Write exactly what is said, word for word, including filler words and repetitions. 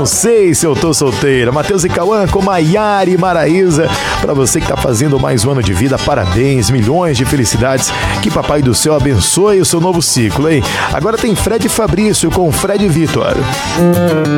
não sei se eu tô solteira. Matheus e Cauã com Maiara e Maraísa. Pra você que tá fazendo mais um ano de vida, parabéns, milhões de felicidades. Que Papai do Céu abençoe o seu novo ciclo, hein? Agora tem Fred e Fabrício com Fred e Vitor.